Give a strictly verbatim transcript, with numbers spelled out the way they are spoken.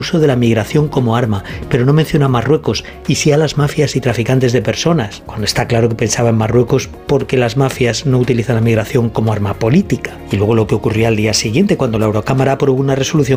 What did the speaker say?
uso de la migración como arma, pero no menciona a Marruecos y sí a las mafias y traficantes de personas, cuando está claro que pensaba en Marruecos porque las mafias no utilizan la migración como arma política. Y luego lo que ocurría al día siguiente, cuando la Eurocámara aprobó una resolución